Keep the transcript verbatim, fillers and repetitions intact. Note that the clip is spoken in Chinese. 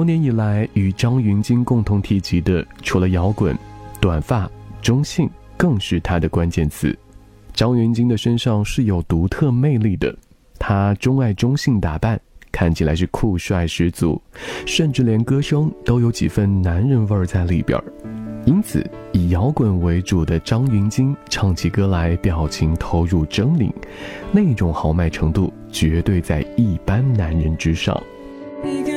多年以来与张芸京共同提及的，除了摇滚，短发、中性更是他的关键词。张芸京的身上是有独特魅力的，他钟爱中性打扮，看起来是酷帅十足，甚至连歌声都有几分男人味儿在里边。因此以摇滚为主的张芸京唱起歌来表情投入狰狞，那种豪迈程度绝对在一般男人之上。